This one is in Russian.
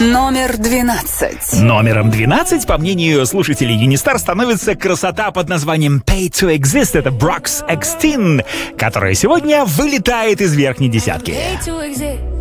Номер 12. Номером 12, по мнению слушателей Юнистар, становится красота под названием Pay to Exist. Это Brox X-Tin, которая сегодня вылетает из верхней десятки.